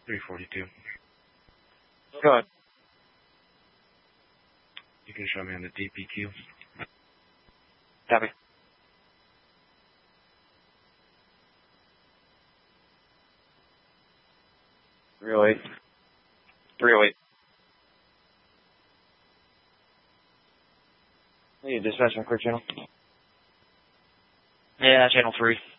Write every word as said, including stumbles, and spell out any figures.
three forty-two. Go ahead. You can show me on the D P Q. Copy. three oh eight. three oh eight. Hey, dispatch on clear channel. Yeah, channel three.